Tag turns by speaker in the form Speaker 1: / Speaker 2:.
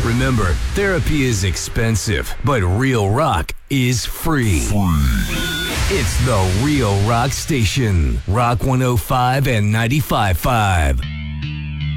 Speaker 1: Remember, therapy is expensive, but real rock is free. It's the Real Rock Station. Rock 105 and 95.5.